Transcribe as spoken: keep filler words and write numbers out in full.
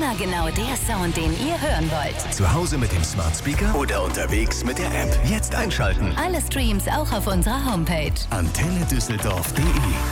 Immer genau der Sound, den ihr hören wollt. Zu Hause mit dem Smart Speaker oder unterwegs mit der App. Jetzt einschalten. Alle Streams auch auf unserer Homepage. antenne düsseldorf punkt de